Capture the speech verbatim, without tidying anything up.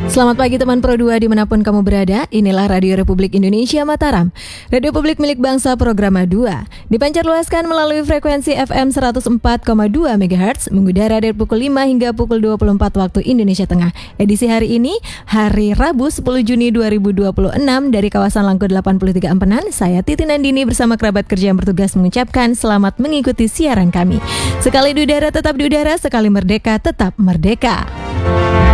Selamat pagi teman Pro dua dimanapun kamu berada. Inilah Radio Republik Indonesia Mataram, radio publik milik bangsa Programa dua. Dipancar luaskan melalui frekuensi F M seratus empat koma dua megahertz, mengudara dari pukul lima hingga pukul dua puluh empat waktu Indonesia Tengah. Edisi hari ini, hari Rabu sepuluh Juni dua ribu dua puluh enam, dari kawasan Langko delapan puluh tiga Empenan, saya Titi Nandini bersama kerabat kerja yang bertugas mengucapkan selamat mengikuti siaran kami. Sekali di udara tetap di udara, sekali merdeka tetap merdeka.